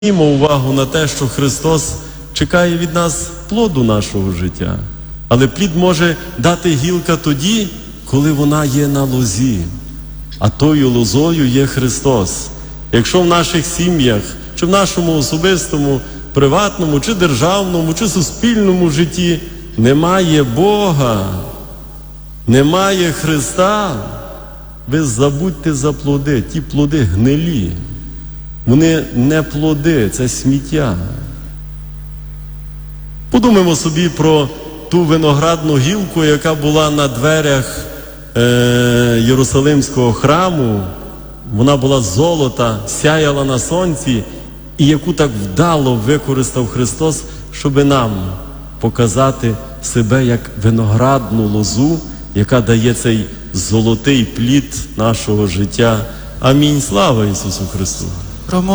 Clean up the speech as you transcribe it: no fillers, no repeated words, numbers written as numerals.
Звернімо увагу на те, що Христос чекає від нас плоду нашого життя. Але плід може дати гілка тоді, коли вона є на лозі. А тою лозою є Христос. Якщо в наших сім'ях, чи в нашому особистому, приватному, чи державному, чи суспільному житті немає Бога, немає Христа, ви забудьте за плоди. Ті плоди гнилі. Вони не плоди, це сміття. Подумаємо собі про ту виноградну гілку, яка була на дверях Єрусалимського храму. Вона була з золота, сяяла на сонці, і яку так вдало використав Христос, щоб нам показати себе як виноградну лозу, яка дає цей золотий плід нашого життя. Амінь. Слава Ісусу Христу!